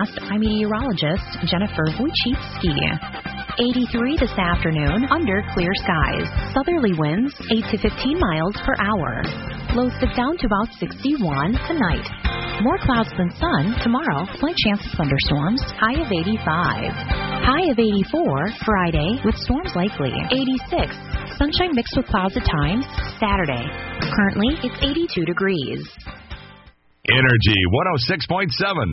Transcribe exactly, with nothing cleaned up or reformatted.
forecast, I'm meteorologist Jennifer Wojcicki. eighty-three this afternoon under clear skies. Southerly winds eight to fifteen miles per hour. Lows dip down to about sixty-one tonight. More clouds than sun tomorrow. Slight chance of thunderstorms. High of eighty-five. High of eighty-four Friday with storms likely. eighty-six. Sunshine mixed with clouds at times Saturday. Currently, it's eighty-two degrees. Energy one oh six point seven.